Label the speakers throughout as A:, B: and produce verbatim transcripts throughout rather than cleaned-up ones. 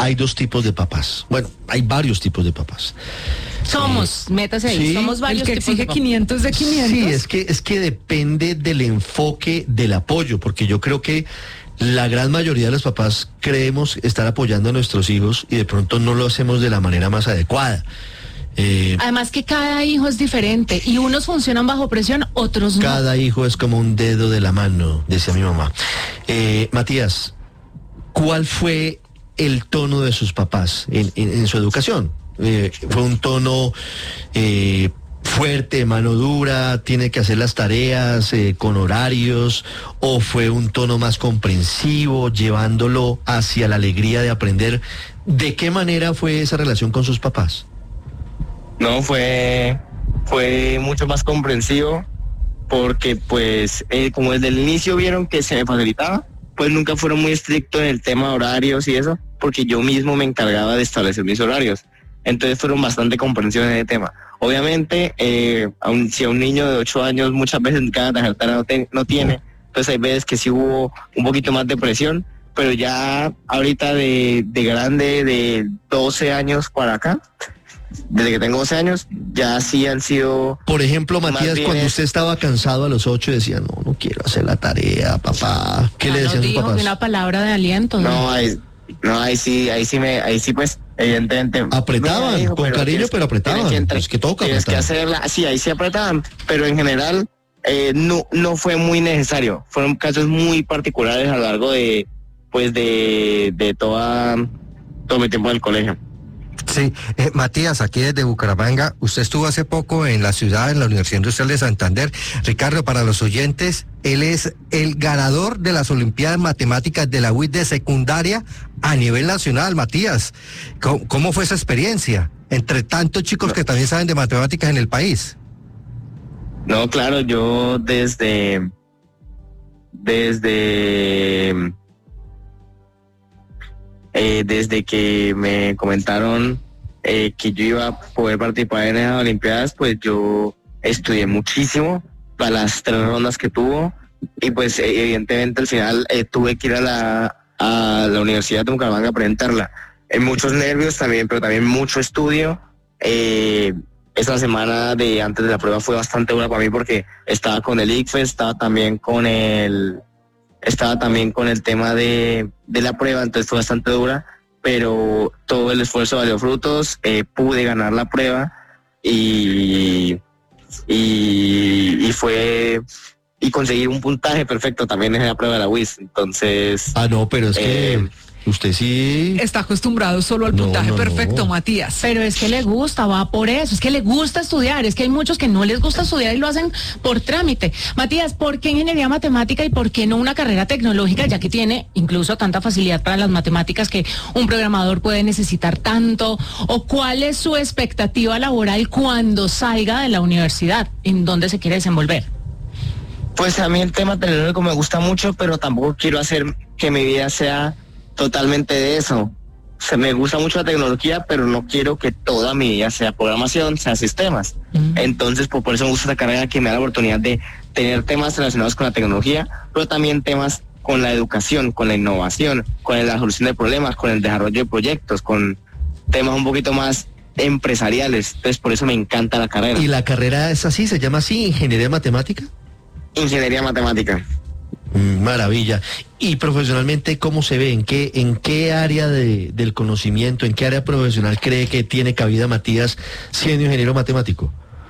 A: hay dos tipos de papás. Bueno, hay varios tipos de papás.
B: Somos, eh, métase ahí, sí, somos varios
C: el que
B: tipos
C: exige
B: de
C: quinientos de quinientos.
A: Sí, es que, es que depende del enfoque del apoyo, porque yo creo que la gran mayoría de los papás creemos estar apoyando a nuestros hijos y de pronto no lo hacemos de la manera más adecuada.
B: Eh, Además que cada hijo es diferente y unos funcionan bajo presión, otros no.
A: Cada hijo es como un dedo de la mano, decía mi mamá. Eh, Matías, ¿cuál fue el tono de sus papás en, en, en su educación? Eh, ¿Fue un tono eh, fuerte, mano dura, tiene que hacer las tareas eh, con horarios, o fue un tono más comprensivo, llevándolo hacia la alegría de aprender? ¿De qué manera fue esa relación con sus papás?
D: No, fue, fue mucho más comprensivo, porque pues eh, como desde el inicio vieron que se me facilitaba, pues nunca fueron muy estrictos en el tema de horarios y eso, porque yo mismo me encargaba de establecer mis horarios. Entonces fueron bastante comprensivos en el tema. Obviamente, eh, aun, si a un niño de ocho años muchas veces cada tarjeta no, te, no tiene, entonces hay veces que sí hubo un poquito más de presión, pero ya ahorita de, de grande, de doce años para acá, desde que tengo doce años, ya sí han sido...
A: Por ejemplo, Matías, cuando usted estaba cansado a los ocho, decía, no, no quiero hacer la tarea, papá. ¿Qué
B: no,
A: le decían
B: no
A: sus
B: dijo
A: papás?
B: Una palabra de aliento.
D: No, no ahí, no, ahí sí, ahí sí me, ahí sí pues, evidentemente...
A: Apretaban, dijo, con pero cariño, tienes, pero apretaban. Que entrar, es que toca
D: tienes
A: apretar.
D: que hacerla, sí, ahí sí apretaban, pero en general eh, no, no fue muy necesario. Fueron casos muy particulares a lo largo de, pues, de, de toda, todo mi tiempo en el colegio.
E: Sí, eh, Matías, aquí desde Bucaramanga, usted estuvo hace poco en la ciudad, en la Universidad Industrial de Santander. Ricardo, para los oyentes, él es el ganador de las Olimpiadas Matemáticas de la U I S de secundaria a nivel nacional. Matías, ¿cómo, cómo fue esa experiencia entre tantos chicos que también saben de matemáticas en el país?
D: No, claro, yo desde, desde... Eh, desde que me comentaron eh, que yo iba a poder participar en esas Olimpiadas, pues yo estudié muchísimo para las tres rondas que tuvo, y pues eh, evidentemente al final eh, tuve que ir a la, a la Universidad de Bucaramanga a presentarla. En muchos nervios también, pero también mucho estudio. Eh, esa semana de antes de la prueba fue bastante dura para mí, porque estaba con el I C F E S, estaba también con el... Estaba también con el tema de, de la prueba, entonces fue bastante dura, pero todo el esfuerzo valió frutos, eh, pude ganar la prueba y, y, y fue y conseguir un puntaje perfecto también en la prueba de la U I S, entonces...
A: Ah, no, pero es que... Eh, usted sí...
C: Está acostumbrado solo al
A: no,
C: puntaje
A: no,
C: perfecto,
A: no.
C: Matías.
B: Pero es que le gusta, va por eso, es que le gusta estudiar, es que hay muchos que no les gusta estudiar y lo hacen por trámite. Matías, ¿por qué ingeniería matemática y por qué no una carrera tecnológica, ya que tiene incluso tanta facilidad para las matemáticas que un programador puede necesitar tanto? ¿O cuál es su expectativa laboral cuando salga de la universidad? ¿En dónde se quiere desenvolver?
D: Pues a mí el tema tecnológico me gusta mucho, pero tampoco quiero hacer que mi vida sea totalmente de eso. O sea, me gusta mucho la tecnología, pero no quiero que toda mi vida sea programación, sea sistemas. Uh-huh. Entonces, pues, por eso me gusta esta carrera, que me da la oportunidad de tener temas relacionados con la tecnología, pero también temas con la educación, con la innovación, con la solución de problemas, con el desarrollo de proyectos, con temas un poquito más empresariales. Entonces, por eso me encanta la carrera.
A: ¿Y la carrera es así, se llama así, ingeniería matemática?
D: Ingeniería matemática.
A: Maravilla. Y profesionalmente, ¿cómo se ve? ¿En qué, en qué área de, del conocimiento, en qué área profesional cree que tiene cabida Matías siendo ingeniero matemático?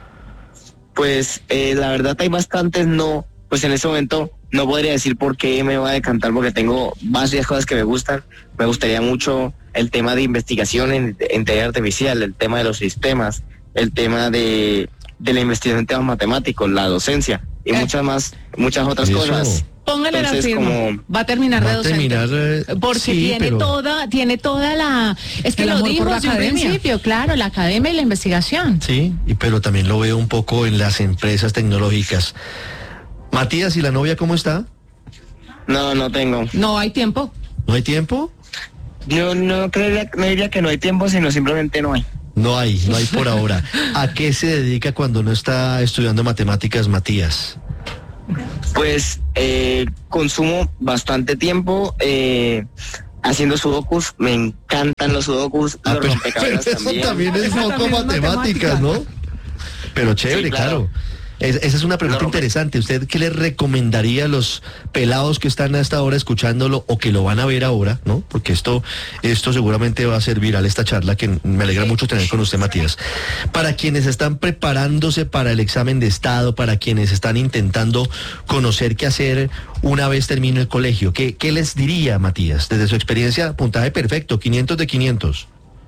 D: Pues eh, la verdad hay bastantes, no, pues en este momento no podría decir por qué me voy a decantar, porque tengo varias cosas que me gustan. Me gustaría mucho el tema de investigación en, en inteligencia artificial, el tema de los sistemas, el tema de, de la investigación en temas matemáticos, la docencia y eh. muchas más, muchas otras
A: Eso.
D: cosas.
B: Póngale
D: Entonces,
B: la firma.
D: como...
B: Va a terminar
A: Va
B: de
A: a
B: docente.
A: terminar, eh,
B: Porque
A: sí,
B: tiene
A: pero...
B: toda, tiene toda la... Es que
C: El
B: lo
C: amor
B: dijo
C: por la
B: desde un
C: academia.
B: principio, claro, la academia y la investigación.
A: Sí, y pero también lo veo un poco en las empresas tecnológicas. Matías, ¿y la novia cómo está?
D: No, no tengo.
B: No hay tiempo.
A: ¿No hay tiempo?
D: Yo no creería, no diría que no hay tiempo, sino simplemente no hay.
A: No hay, no hay por ahora. ¿A qué se dedica cuando no está estudiando matemáticas, Matías?
D: Pues eh, consumo bastante tiempo, eh, haciendo sudokus, me encantan los sudokus,
A: Ah,
D: los
A: pero,
D: rompecabezas
A: pero eso
D: también.
A: también es
C: Eso
A: poco
C: también es
A: matemáticas, ¿no? Pero chévere,
D: Sí, claro.
A: claro. Es- esa es una pregunta
D: Lo rompe-
A: interesante. ¿Usted qué le recomendaría a los pelados que están hasta ahora escuchándolo o que lo van a ver ahora, ¿no? Porque esto, esto seguramente va a ser viral, esta charla que me alegra mucho tener con usted, Matías. Para quienes están preparándose para el examen de estado, para quienes están intentando conocer qué hacer una vez termine el colegio, ¿qué, qué les diría, Matías? Desde su experiencia, puntaje perfecto, quinientos de quinientos.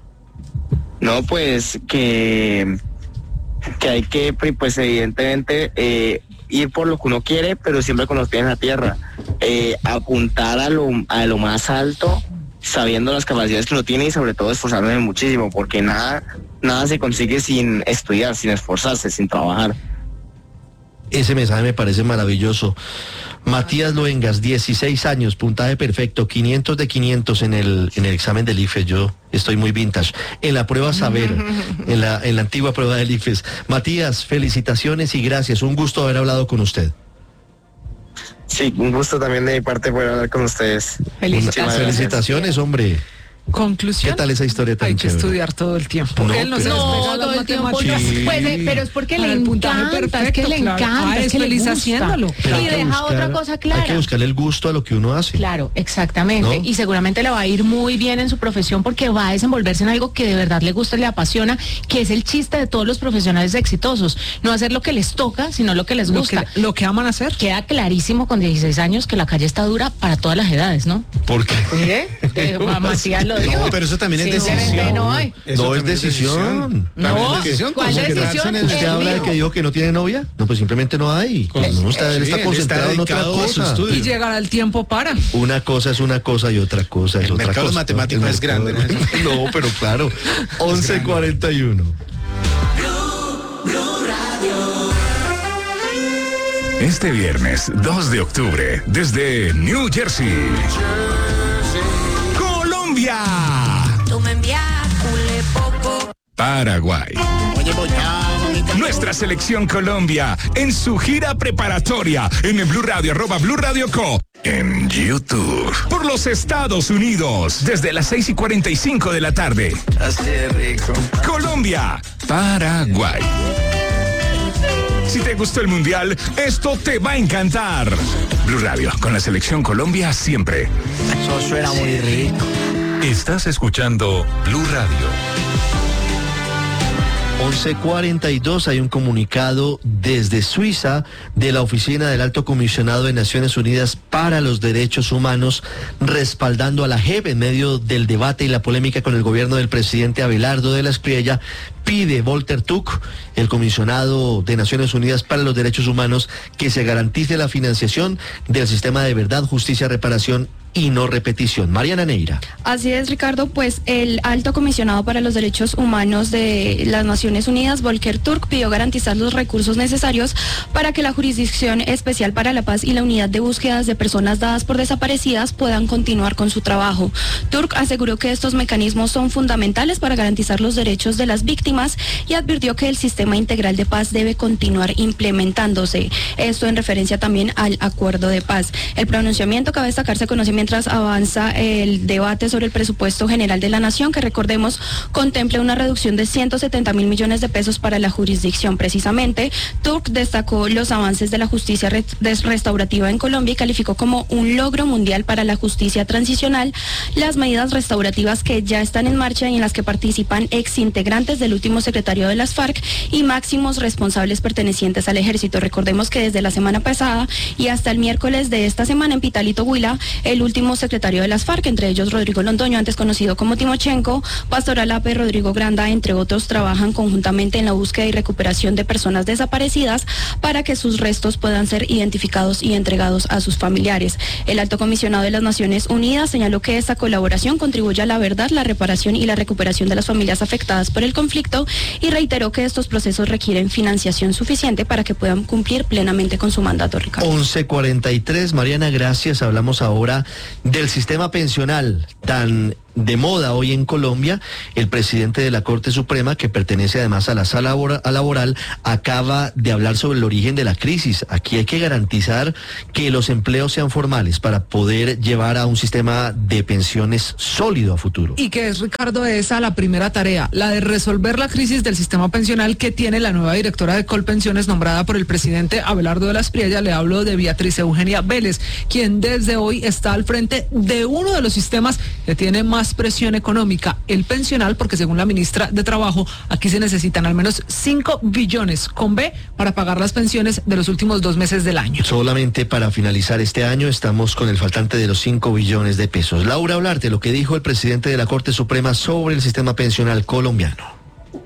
D: No, pues que, que hay que, pues evidentemente, eh, ir por lo que uno quiere, pero siempre con los pies en la tierra. Eh, apuntar a lo, a lo más alto, sabiendo las capacidades que uno tiene y sobre todo esforzarme muchísimo, porque nada, nada se consigue sin estudiar, sin esforzarse, sin trabajar.
A: Ese mensaje me parece maravilloso. Matías Luengas, dieciséis años, puntaje perfecto, quinientos de quinientos en el, en el examen del I F E S. Yo estoy muy vintage. En la prueba Saber, en la, en la antigua prueba del I F E S. Matías, felicitaciones y gracias. Un gusto haber hablado con usted.
D: Sí, un gusto también de mi parte poder hablar con ustedes.
C: Felicitaciones.
D: Muchísimas gracias.
A: Felicitaciones, hombre.
C: Conclusión.
A: ¿Qué tal esa historia tan
C: Hay que
A: chévere?
C: estudiar todo el tiempo.
A: No,
C: Él no se
A: pero-
C: despega
B: No,
C: de
B: todo
C: las
B: el tiempo.
C: matemáticas.
A: Sí.
B: Pues, eh, pero es porque
C: Para
B: le
C: el puntaje
B: encanta, es que
C: perfecto,
B: le
C: claro.
B: encanta,
C: Ah,
B: es
C: es
B: que le
C: feliz
B: gusta.
C: haciéndolo.
A: Pero hay
B: Y
A: que
B: deja
A: buscar-
B: otra cosa clara.
A: Hay que buscarle el gusto a lo que uno hace.
B: Claro, exactamente.
A: ¿No?
B: Y seguramente le va a ir muy bien en su profesión porque va a desenvolverse en algo que de verdad le gusta y le apasiona, que es el chiste de todos los profesionales exitosos. No hacer lo que les toca, sino lo que les
C: Lo
B: gusta.
C: que, lo que aman hacer.
B: Queda clarísimo con dieciséis años que la calle está dura para todas las edades, ¿no?
A: ¿Por qué?
B: Mire, eh, Matías lo dijo.
F: No, pero eso también es
B: Simplemente
F: decisión.
B: no hay.
F: Eso
A: No es
F: también
A: decisión.
B: No,
F: También es decisión.
B: ¿cuál
F: concentrarse
B: decisión?
F: en el-
A: ¿Usted
B: Él
A: habla de
B: dijo.
A: que dijo que no tiene novia? No, pues simplemente no hay.
F: Con-
A: No, está, él
F: Sí,
A: está
F: él
A: concentrado
F: está
A: en otra
F: dedicado a su
A: cosa.
F: estudio.
C: Y llegará el tiempo para.
A: Una cosa es una cosa y otra cosa es
F: El
A: otra
F: mercado
A: cosa.
F: matemático
A: El
F: es grande, ¿no?
A: No, pero claro. once cuarenta y uno.
G: Este viernes dos de octubre, desde New Jersey, Colombia,
H: Tú me envías culé poco.
G: Paraguay. Nuestra selección Colombia en su gira preparatoria en el Blue Radio, arroba Blue Radio Co. En YouTube. Por los Estados Unidos, desde las seis y cuarenta y cinco de la tarde. Colombia, Paraguay. Si te gustó el Mundial, esto te va a encantar. Blue Radio, con la selección Colombia siempre.
I: Eso suena muy rico.
G: Estás escuchando Blue Radio.
A: once cuarenta y dos, hay un comunicado desde Suiza de la Oficina del Alto Comisionado de Naciones Unidas para los Derechos Humanos, respaldando a la J E P en medio del debate y la polémica con el gobierno del presidente Abelardo de la Espriella. Pide Volker Turk, el comisionado de Naciones Unidas para los Derechos Humanos, que se garantice la financiación del sistema de verdad, justicia, reparación y no repetición. Mariana Neira.
J: Así es, Ricardo, pues el alto comisionado para los derechos humanos de las Naciones Unidas, Volker Turk, pidió garantizar los recursos necesarios para que la Jurisdicción Especial para la Paz y la Unidad de Búsquedas de Personas Dadas por Desaparecidas puedan continuar con su trabajo. Turk aseguró que estos mecanismos son fundamentales para garantizar los derechos de las víctimas y advirtió que el sistema integral de paz debe continuar implementándose. Esto en referencia también al acuerdo de paz. El pronunciamiento, cabe destacar, se conoce mientras avanza el debate sobre el presupuesto general de la nación, que recordemos contempla una reducción de ciento setenta mil millones de pesos para la jurisdicción. Precisamente, Turk destacó los avances de la justicia re- restaurativa en Colombia y calificó como un logro mundial para la justicia transicional las medidas restaurativas que ya están en marcha y en las que participan exintegrantes del último secretario de las FARC y máximos responsables pertenecientes al ejército. Recordemos que desde la semana pasada y hasta el miércoles de esta semana en Pitalito, Huila, el último secretario de las FARC, entre ellos Rodrigo Londoño, antes conocido como Timochenko, Pastor Alape, Rodrigo Granda, entre otros, trabajan conjuntamente en la búsqueda y recuperación de personas desaparecidas para que sus restos puedan ser identificados y entregados a sus familiares. El alto comisionado de las Naciones Unidas señaló que esta colaboración contribuye a la verdad, la reparación y la recuperación de las familias afectadas por el conflicto y reiteró que estos procesos requieren financiación suficiente para que puedan cumplir plenamente con su mandato, Ricardo.
A: once cuarenta y tres, Mariana, gracias. Hablamos ahora del sistema pensional tan de moda hoy en Colombia. El presidente de la Corte Suprema, que pertenece además a la sala laboral, acaba de hablar sobre el origen de la crisis. Aquí hay que garantizar que los empleos sean formales para poder llevar a un sistema de pensiones sólido a futuro.
C: Y que es, Ricardo, esa la primera tarea, la de resolver la crisis del sistema pensional que tiene la nueva directora de Colpensiones nombrada por el presidente Abelardo de la Espriella. Le hablo de Beatriz Eugenia Vélez, quien desde hoy está al frente de uno de los sistemas que tiene más presión económica, el pensional, porque según la ministra de Trabajo, aquí se necesitan al menos cinco billones con B para pagar las pensiones de los últimos dos meses del año.
A: Solamente para finalizar este año estamos con el faltante de los cinco billones de pesos. Laura, hablarte lo que dijo el presidente de la Corte Suprema sobre el sistema pensional colombiano.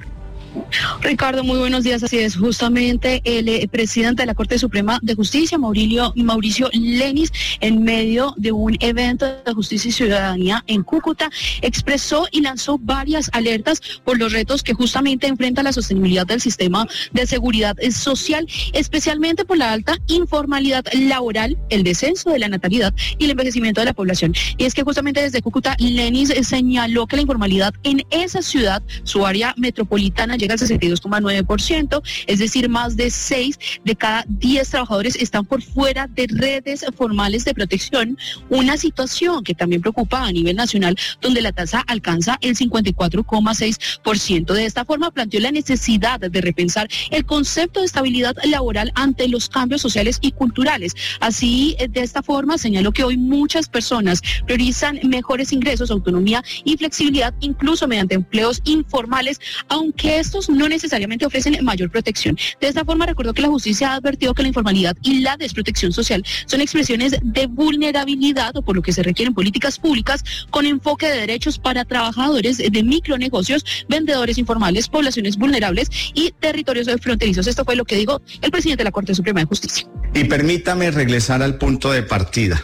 F: Ricardo, muy buenos días. Así es, justamente el eh, presidente de la Corte Suprema de Justicia, Mauricio, Mauricio Lenis, en medio de un evento de justicia y ciudadanía en Cúcuta, expresó y lanzó varias alertas por los retos que justamente enfrenta la sostenibilidad del sistema de seguridad social, especialmente por la alta informalidad laboral, el descenso de la natalidad y el envejecimiento de la población. Y es que justamente desde Cúcuta, Lenis señaló que la informalidad en esa ciudad, su área metropolitana, llega al sesenta y dos coma nueve por ciento, es decir, más de seis de cada diez trabajadores están por fuera de redes formales de protección, una situación que también preocupa a nivel nacional, donde la tasa alcanza el cincuenta y cuatro coma seis por ciento. De esta forma planteó la necesidad de repensar el concepto de estabilidad laboral ante los cambios sociales y culturales. Así, de esta forma, señaló que hoy muchas personas priorizan mejores ingresos, autonomía y flexibilidad, incluso mediante empleos informales, aunque estos no necesariamente ofrecen mayor protección. De esta forma, recordó que la justicia ha advertido que la informalidad y la desprotección social son expresiones de vulnerabilidad, por lo que se requieren políticas públicas con enfoque de derechos para trabajadores de micronegocios, vendedores informales, poblaciones vulnerables y territorios fronterizos. Esto fue lo que dijo el presidente de la Corte Suprema de Justicia.
K: Y permítame regresar al punto de partida.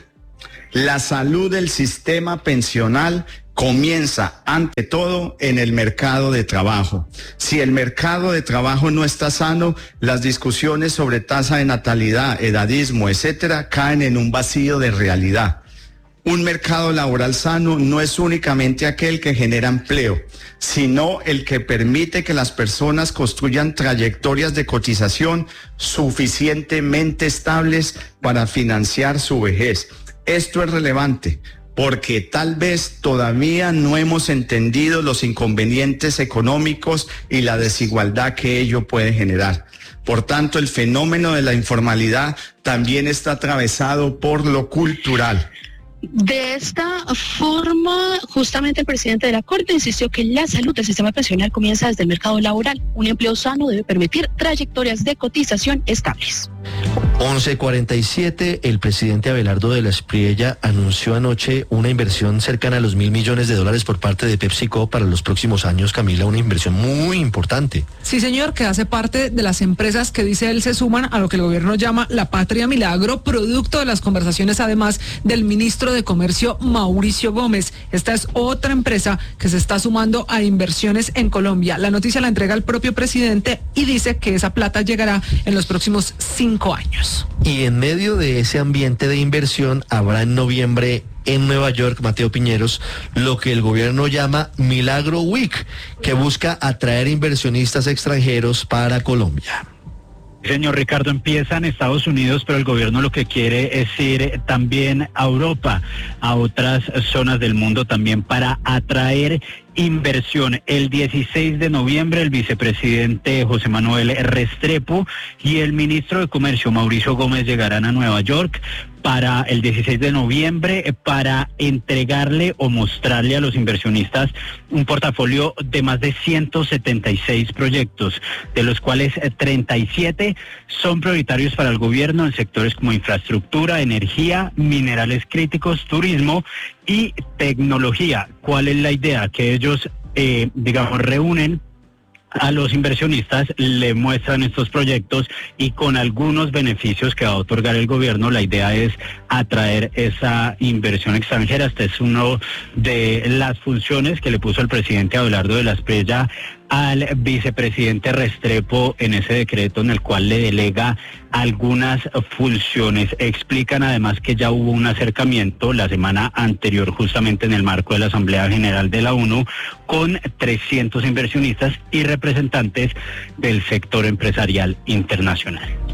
K: La salud del sistema pensional comienza ante todo en el mercado de trabajo. Si el mercado de trabajo no está sano, las discusiones sobre tasa de natalidad, edadismo, etcétera, caen en un vacío de realidad. Un mercado laboral sano no es únicamente aquel que genera empleo, sino el que permite que las personas construyan trayectorias de cotización suficientemente estables para financiar su vejez. Esto es relevante porque tal vez todavía no hemos entendido los inconvenientes económicos y la desigualdad que ello puede generar. Por tanto, el fenómeno de la informalidad también está atravesado por lo cultural.
F: De esta forma, justamente el presidente de la Corte insistió que la salud del sistema pensional comienza desde el mercado laboral. Un empleo sano debe permitir trayectorias de cotización estables.
A: once cuarenta y siete, el presidente Abelardo de la Espriella anunció anoche una inversión cercana a los mil millones de dólares por parte de PepsiCo para los próximos años, Camila, una inversión muy importante.
C: Sí, señor, que hace parte de las empresas que dice él se suman a lo que el gobierno llama la Patria Milagro, producto de las conversaciones además del ministro de Comercio Mauricio Gómez. Esta es otra empresa que se está sumando a inversiones en Colombia. La noticia la entrega el propio presidente y dice que esa plata llegará en los próximos cinco años.
A: Y en medio de ese ambiente de inversión habrá en noviembre en Nueva York, Mateo Piñeros, lo que el gobierno llama Milagro Week, que busca atraer inversionistas extranjeros para Colombia.
L: Señor Ricardo, empieza en Estados Unidos, pero el gobierno lo que quiere es ir también a Europa, a otras zonas del mundo también para atraer inversión. El dieciséis de noviembre el vicepresidente José Manuel Restrepo y el ministro de Comercio Mauricio Gómez llegarán a Nueva York para el dieciséis de noviembre para entregarle o mostrarle a los inversionistas un portafolio de más de ciento setenta y seis proyectos, de los cuales treinta y siete son prioritarios para el gobierno en sectores como infraestructura, energía, minerales críticos, turismo y tecnología. ¿Cuál es la idea? Que ellos, eh, digamos, reúnen a los inversionistas, le muestran estos proyectos y con algunos beneficios que va a otorgar el gobierno, la idea es atraer esa inversión extranjera. Esta es una de las funciones que le puso el presidente Abelardo de la Espriella al vicepresidente Restrepo en ese decreto en el cual le delega algunas funciones. Explican además que ya hubo un acercamiento la semana anterior, justamente en el marco de la Asamblea General de la ONU, con trescientos inversionistas y representantes del sector empresarial internacional.